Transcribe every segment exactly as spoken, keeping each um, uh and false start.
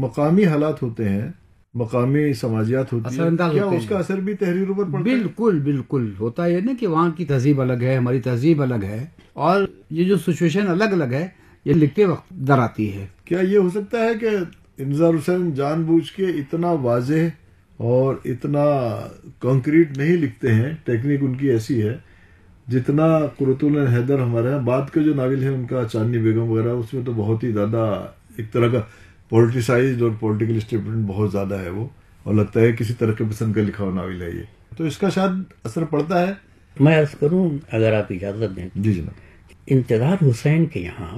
مقامی حالات ہوتے ہیں، مقامی سماجیات ہوتی ہیں، کیا اس کا اثر بھی تحریروں پر پڑتا ہے؟ بالکل بالکل ہوتا ہے نا کہ وہاں کی تہذیب الگ ہے، ہماری تہذیب الگ ہے، اور یہ جو سچویشن الگ الگ ہے یہ لکھتے وقت در آتی ہے۔ کیا یہ ہو سکتا ہے کہ انتظار حسین جان بوجھ کے اتنا واضح اور اتنا کانکریٹ نہیں لکھتے ہیں، ٹیکنیک ان کی ایسی ہے، جتنا قرۃ العین حیدر ہمارے ہیں؟ بعد کے جو ناول ہیں ان کا چاندنی بیگم وغیرہ، اس میں تو بہت ہی زیادہ ایک طرح کا پولیٹیسائزڈ اور پولیٹیکل اسٹیٹمنٹ بہت زیادہ ہے وہ، اور لگتا ہے کسی طرح کے پسند کا لکھا ہوا ناول ہے یہ، تو اس کا شاید اثر پڑتا ہے۔ میں عرض کروں اگر آپ اجازت دیں؟ جی جناب۔ انتظار حسین کے یہاں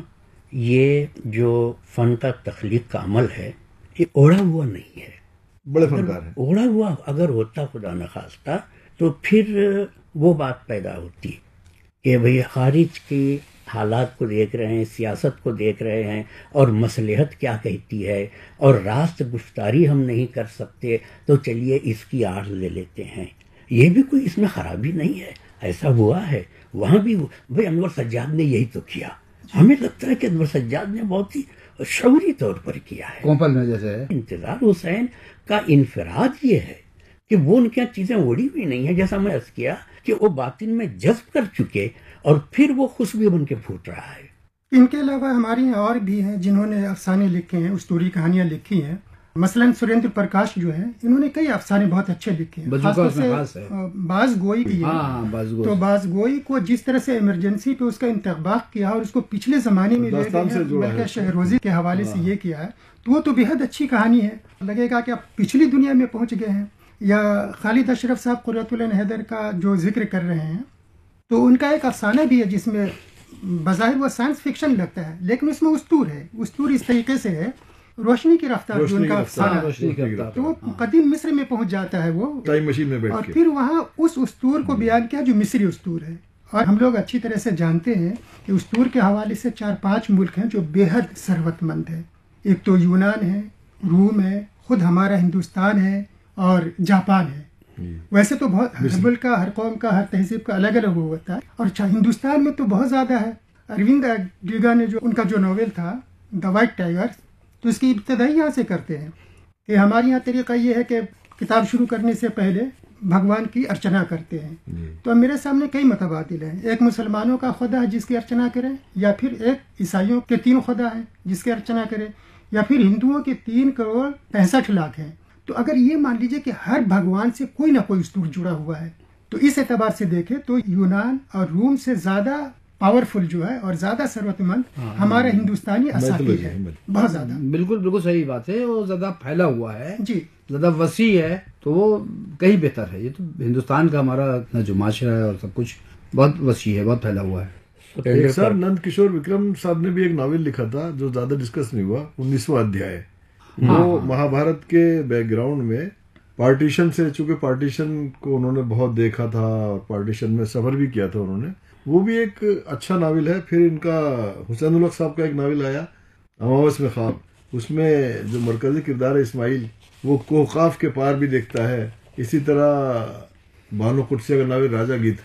یہ جو فن کا تخلیق کا عمل ہے یہ اوڑھا ہوا نہیں ہے، بڑے فنکار ہیں۔ اوڑھا ہوا اگر ہوتا خدا نخواستہ تو پھر وہ بات پیدا ہوتی کہ بھئی خارج کی حالات کو دیکھ رہے ہیں، سیاست کو دیکھ رہے ہیں، اور مصلحت کیا کہتی ہے، اور راست گفتاری ہم نہیں کر سکتے، تو چلیے اس کی آڑ لے لیتے ہیں۔ یہ بھی کوئی اس میں خرابی نہیں ہے، ایسا ہوا ہے وہاں بھی۔ بھئی انور سجاد نے یہی تو کیا، ہمیں لگتا ہے کہ انور سجاد نے بہت ہی شعوری طور پر کیا ہے۔ کومپل میں جیسے ہے۔ انتظار حسین کا انفراد یہ ہے کہ وہ ان کی چیزیں اوڑھی ہوئی نہیں ہیں، جیسا میں عرض کیا کہ وہ باطن میں جذب کر چکے اور پھر وہ خوشبو بن کے پھوٹ رہا ہے۔ ان کے علاوہ ہمارے یہاں اور بھی ہیں جنہوں نے افسانے لکھے ہیں، اسطوری کہانیاں لکھی ہیں۔ مثلا سریندر پرکاش جو ہیں، انہوں نے کئی افسانے بہت اچھے لکھے ہیں، خاص طور سے باز گوئی کی ہے۔ تو باز گوئی کو جس طرح سے ایمرجنسی پہ اس کا انتباہ کیا اور اس کو پچھلے زمانے میں ملکہ شہروزی کے حوالے سے یہ کیا ہے، تو وہ تو بےحد اچھی کہانی ہے۔ لگے گا کہ آپ پچھلی دنیا میں پہنچ گئے ہیں۔ یا خالد اشرف صاحب قرۃ العین حیدر کا جو ذکر کر رہے ہیں، تو ان کا ایک افسانہ بھی ہے جس میں بظاہر وہ سائنس فکشن لگتا ہے لیکن اس میں اسطور ہے۔ اسطور اس طریقے سے ہے، روشنی کی رفتار جو ان کا افسانہ، تو وہ قدیم مصر میں پہنچ جاتا ہے وہ ٹائم مشین میں بیٹھ کے، اور پھر وہاں اس اسطور کو بیان کیا جو مصری اسطور ہے۔ اور ہم لوگ اچھی طرح سے جانتے ہیں کہ اسطور کے حوالے سے چار پانچ ملک ہیں جو بے حد ثروت مند ہیں۔ ایک تو یونان ہے، روم ہے، خود ہمارا ہندوستان ہے، اور جاپان ہے۔ ویسے تو بہت ہر ملک کا، ہر قوم کا، ہر تہذیب کا الگ الگ وہ ہوتا ہے، اور ہندوستان میں تو بہت زیادہ ہے۔ اروند ڈیگا نے جو ان کا جو ناول تھا دا وائٹ ٹائگر، تو اس کی ابتدائی یہاں سے کرتے ہیں کہ ہمارے یہاں طریقہ یہ ہے کہ کتاب شروع کرنے سے پہلے بھگوان کی ارچنا کرتے ہیں۔ تو میرے سامنے کئی متبادل ہیں، ایک مسلمانوں کا خدا ہے جس کی ارچنا کریں، یا پھر ایک عیسائیوں کے تین خدا ہیں جس کی ارچنا کریں، یا پھر ہندوؤں کے تین کروڑ پینسٹھ لاکھ ہیں۔ تو اگر یہ مان لیجئے کہ ہر بھگوان سے کوئی نہ کوئی اسطور جڑا ہوا ہے، تو اس اعتبار سے دیکھیں تو یونان اور روم سے زیادہ پاورفل جو ہے اور زیادہ ثروت مند ہمارا ہندوستانی اساطیر ہے، بہت زیادہ۔ بالکل بالکل صحیح بات ہے، وہ زیادہ پھیلا ہوا ہے، جی زیادہ وسیع ہے، تو وہ کہیں بہتر ہے۔ یہ تو ہندوستان کا ہمارا اتنا جو معاشرہ ہے اور سب کچھ بہت وسیع ہے، بہت پھیلا ہوا ہے۔ ایک سر نند کشور وکرم صاحب نے بھی ایک ناول لکھا تھا جو زیادہ ڈسکس نہیں ہوا، انیسواں ادھیائے۔ وہ مہا بھارت کے بیک گراؤنڈ میں پارٹیشن سے، چونکہ پارٹیشن کو انہوں نے بہت دیکھا تھا اور پارٹیشن میں سفر بھی کیا تھا انہوں نے، وہ بھی ایک اچھا ناول ہے۔ پھر ان کا حسین الحق صاحب کا ایک ناول آیا اماوس میں خواب، اس میں جو مرکزی کردار ہے اسماعیل، وہ کوہقاف کے پار بھی دیکھتا ہے۔ اسی طرح بانو قدسیہ کا ناول راجہ گیت۔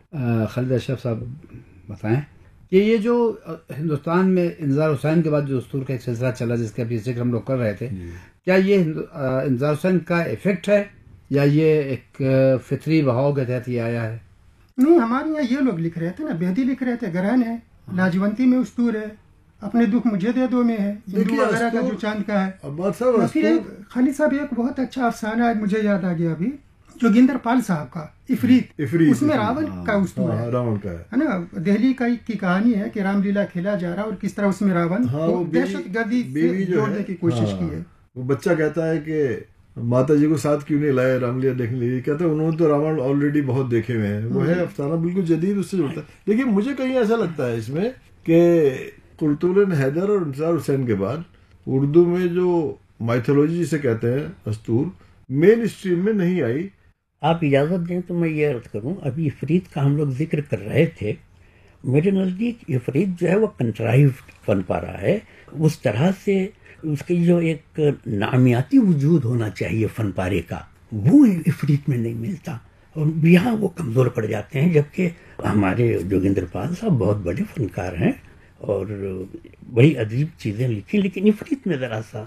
خالد اشرف صاحب بتائیں کہ یہ جو ہندوستان میں انتظار حسین کے بعد جو اسطور کا ایک سلسلہ چلا جس کا ابھی ذکر ہم لوگ کر رہے تھے، کیا یہ انتظار حسین کا ایفیکٹ ہے یا یہ ایک فطری بہاؤ کے تحت یہ آیا ہے؟ نہیں، ہمارے یہاں یہ لوگ لکھ رہے تھے نا، بیدی لکھ رہے تھے، گرہن ہے، لاجونتی میں اسطور ہے، اپنے دکھ مجھے دے دو میں ہے، ہندو وغیرہ کا جو چاند کا ہے۔ پھر ایک خالد صاحب ایک بہت اچھا افسانہ ہے، مجھے یاد آ گیا ابھی، جوگیندر پال صاحب کا عفریت، اس میں راون کا اسطور ہے نا، دہلی کا کی کہانی ہے کہ رام لیلا کھیلا جا رہا اور کس طرح اس میں راون دہشت گردی سے جوڑنے کی کوشش کی ہے۔ وہ بچہ کہتا ہے کہ ماتا جی کو ساتھ کیوں نہیں لائے رام لیلا دیکھنے لیے، کہتے ہیں انہوں نے تو راون آلریڈی بہت دیکھے ہوئے ہیں۔ وہ ہے افسانہ بالکل جدید، اس سے جڑتا ہے۔ لیکن مجھے کہیں ایسا لگتا ہے اس میں کہ قرۃ العین حیدر اور انتظار حسین کے بعد اردو میں جو مائتھولوجی جسے کہتے ہیں اسطور، مین اسٹریم میں نہیں آئی۔ آپ اجازت دیں تو میں یہ عرض کروں، ابھی عفریت کا ہم لوگ ذکر کر رہے تھے، میرے نزدیک عفریت جو ہے وہ کنٹرائیو فن پارا ہے، اس طرح سے اس کی جو ایک نامیاتی وجود ہونا چاہیے فن پارے کا، وہ عفریت میں نہیں ملتا، اور یہاں وہ کمزور پڑ جاتے ہیں، جبکہ ہمارے جوگیندر پال صاحب بہت بڑے فنکار ہیں اور بڑی عجیب چیزیں لکھی، لیکن عفریت میں ذرا سا